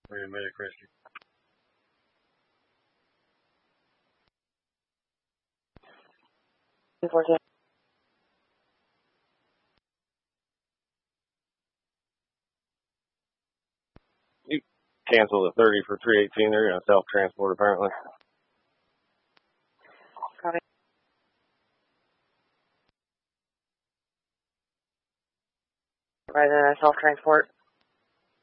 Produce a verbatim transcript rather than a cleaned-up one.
Wait a minute, Christy. You cancel the thirty for three eighteen. They're going to self-transport, apparently. Copy. Right, uh, self-transport.